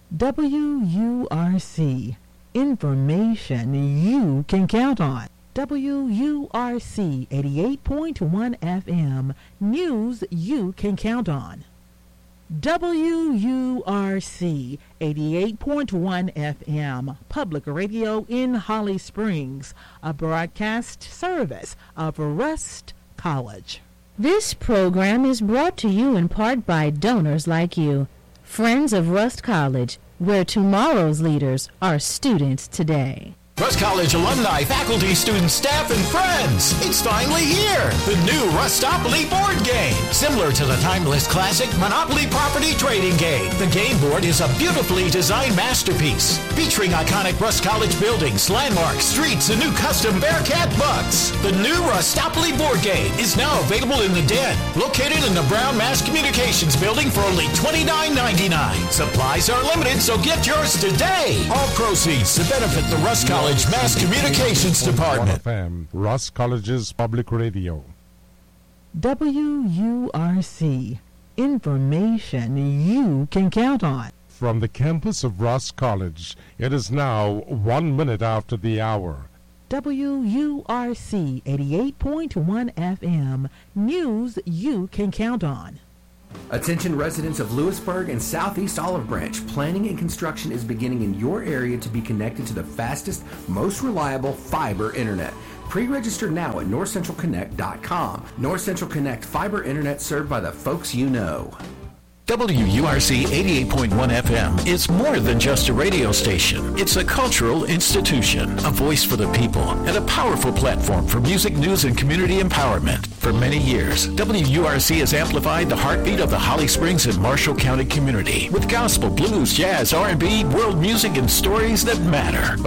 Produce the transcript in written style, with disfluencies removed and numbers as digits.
WURC. Information you can count on. WURC 88.1 FM. News you can count on. WURC 88.1 FM. Public Radio in Holly Springs. A broadcast service of Rust College. This program is brought to you in part by donors like you. Friends of Rust College, where tomorrow's leaders are students today. Rust College alumni, faculty, students, staff, and friends. It's finally here. The new Rustopoly board game. Similar to the timeless classic Monopoly property trading game. The game board is a beautifully designed masterpiece featuring iconic Rust College buildings, landmarks, streets, and new custom Bearcat bucks. The new Rustopoly board game is now available in the Den, located in the Brown Mass Communications building for only $29.99. Supplies are limited, so get yours today. All proceeds to benefit the Rust College Mass Communications Department. FM, Rust College's Public Radio. WURC. Information you can count on. From the campus of Rust College, it is now 1 minute after the hour. WURC 88.1 FM. News you can count on. Attention residents of Lewisburg and Southeast Olive Branch. Planning and construction is beginning in your area to be connected to the fastest, most reliable fiber internet. Pre-register now at northcentralconnect.com. North Central Connect fiber internet served by the folks you know. WURC 88.1 FM is more than just a radio station. It's a cultural institution, a voice for the people, and a powerful platform for music, news, and community empowerment. For many years, WURC has amplified the heartbeat of the Holly Springs and Marshall County community with gospel, blues, jazz, R&B, world music, and stories that matter.